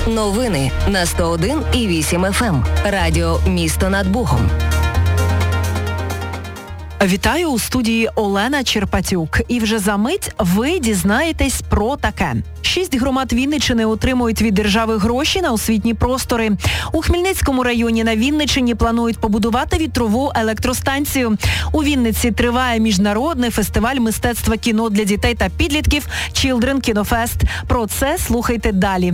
Новини на 101,8 FM. Радіо «Місто над Богом». Вітаю, у студії Олена Черпатюк. І вже за мить ви дізнаєтесь про таке. 6 громад Вінниччини отримують від держави гроші на освітні простори. У Хмельницькому районі на Вінниччині планують побудувати вітрову електростанцію. У Вінниці триває міжнародний фестиваль мистецтва кіно для дітей та підлітків Children Kino Fest. Про це слухайте далі.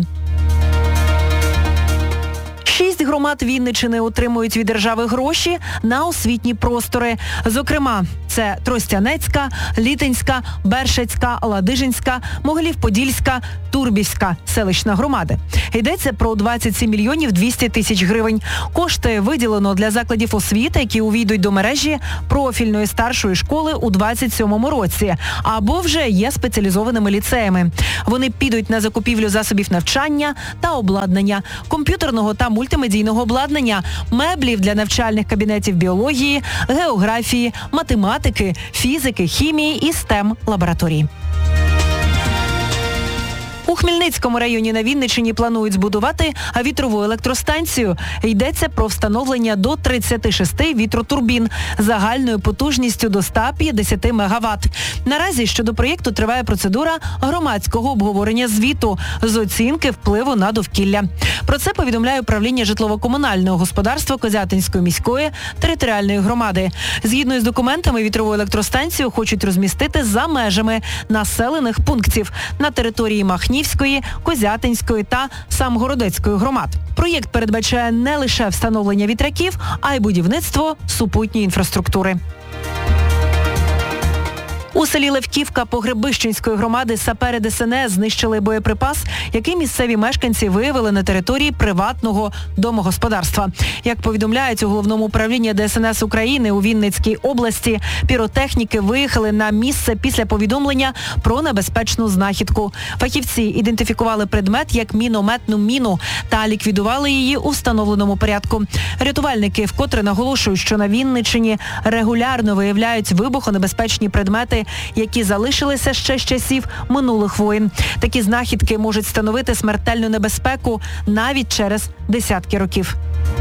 6 громад Вінниччини отримують від держави гроші на освітні простори. Зокрема, це Тростянецька, Літинська, Бершацька, Ладижинська, Могилів-Подільська, Турбівська селищна громади. Йдеться про 27 мільйонів 200 тисяч гривень. Кошти виділено для закладів освіти, які увійдуть до мережі профільної старшої школи у 27-му році, або вже є спеціалізованими ліцеями. Вони підуть на закупівлю засобів навчання та обладнання, комп'ютерного та мультимедійного обладнання, меблів для навчальних кабінетів біології, географії, математики, фізики, хімії і STEM-лабораторій. У Хмельницькому районі на Вінниччині планують збудувати вітрову електростанцію. Йдеться про встановлення до 36 вітротурбін загальною потужністю до 150 МВт. Наразі щодо проєкту триває процедура громадського обговорення звіту з оцінки впливу на довкілля. Про це повідомляє управління житлово-комунального господарства Козятинської міської територіальної громади. Згідно з документами, вітрову електростанцію хочуть розмістити за межами населених пунктів на території Махнівської, Козятинської та Самгородецької громад. Проєкт передбачає не лише встановлення вітряків, а й будівництво супутньої інфраструктури. У селі Левківка Погребищенської громади сапери ДСНС знищили боєприпас, який місцеві мешканці виявили на території приватного домогосподарства. Як повідомляють у Головному управлінні ДСНС України у Вінницькій області, піротехніки виїхали на місце після повідомлення про небезпечну знахідку. Фахівці ідентифікували предмет як мінометну міну та ліквідували її у встановленому порядку. Рятувальники вкотре наголошують, що на Вінниччині регулярно виявляють вибухонебезпечні предмети, які залишилися ще з часів минулих воєн. Такі знахідки можуть становити смертельну небезпеку навіть через десятки років.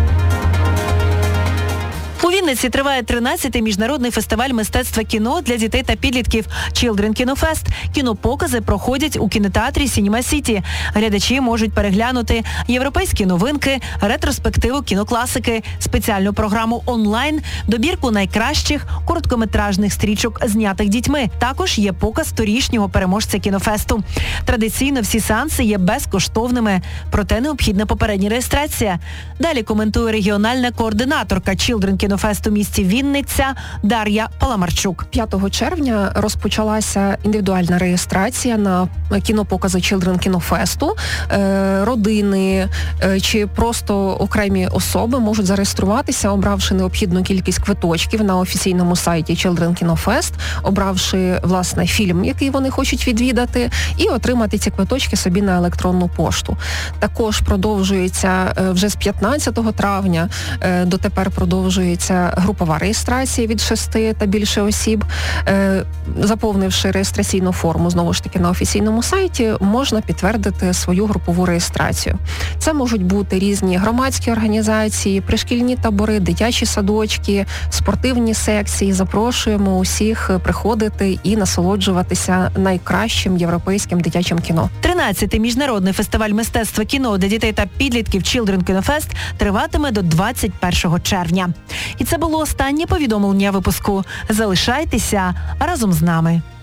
У Вінниці триває 13-й міжнародний фестиваль мистецтва кіно для дітей та підлітків Children Kino Fest. Кінопокази проходять у кінотеатрі Cinema City. Глядачі можуть переглянути європейські новинки, ретроспективу кінокласики, спеціальну програму онлайн, добірку найкращих короткометражних стрічок, знятих дітьми. Також є показ торішнього переможця кінофесту. Традиційно всі сеанси є безкоштовними, проте необхідна попередня реєстрація. Далі коментує регіональна координаторка Children Kino Fest у місті Вінниця Дар'я Паламарчук. 5 червня розпочалася індивідуальна реєстрація на кінопокази Children Kino Fest. Родини чи просто окремі особи можуть зареєструватися, обравши необхідну кількість квиточків на офіційному сайті Children Kino Fest, обравши, власне, фільм, який вони хочуть відвідати, і отримати ці квиточки собі на електронну пошту. Також продовжується вже з 15 травня, дотепер продовжується групова реєстрація від 6 та більше осіб. Заповнивши реєстраційну форму, знову ж таки, на офіційному сайті, можна підтвердити свою групову реєстрацію. Це можуть бути різні громадські організації, пришкільні табори, дитячі садочки, спортивні секції. Запрошуємо усіх приходити і насолоджуватися найкращим європейським дитячим кіно. 13-й міжнародний фестиваль мистецтва кіно для дітей та підлітків Children Kino Fest триватиме до 21 червня. І це було останнє повідомлення випуску. Залишайтеся разом з нами.